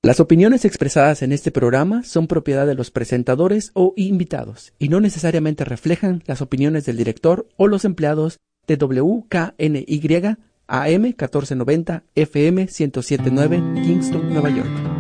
Las opiniones expresadas en este programa son propiedad de los presentadores o invitados y no necesariamente reflejan las opiniones del director o los empleados de WKNY AM 1490 FM 107.9 Kingston, Nueva York.